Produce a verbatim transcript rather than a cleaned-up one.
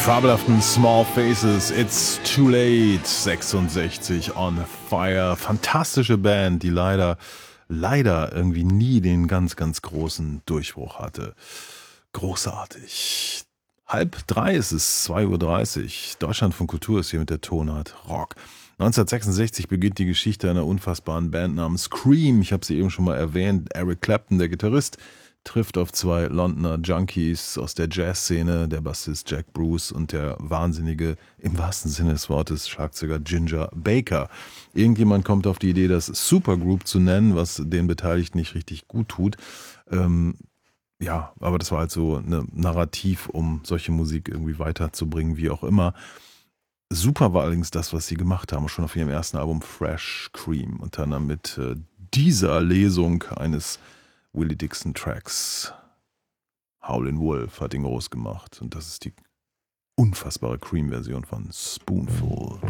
Fabelhaften Small Faces, It's Too Late, sechsundsechzig on Fire. Fantastische Band, die leider, leider irgendwie nie den ganz, ganz großen Durchbruch hatte. Großartig. Halb drei ist es, zwei Uhr dreißig. Deutschlandfunk Kultur ist hier mit der Tonart Rock. neunzehnhundertsechsundsechzig beginnt die Geschichte einer unfassbaren Band namens Cream. Ich habe sie eben schon mal erwähnt. Eric Clapton, der Gitarrist, trifft auf zwei Londoner Junkies aus der Jazzszene, der Bassist Jack Bruce und der wahnsinnige, im wahrsten Sinne des Wortes, Schlagzeuger Ginger Baker. Irgendjemand kommt auf die Idee, das Supergroup zu nennen, was den Beteiligten nicht richtig gut tut. Ähm, ja, aber das war halt so ein Narrativ, um solche Musik irgendwie weiterzubringen, wie auch immer. Super war allerdings das, was sie gemacht haben, schon auf ihrem ersten Album Fresh Cream, unter anderem mit äh, dieser Lesung eines Willie Dixon Tracks. Howlin' Wolf hat ihn groß gemacht und das ist die unfassbare Cream-Version von Spoonful.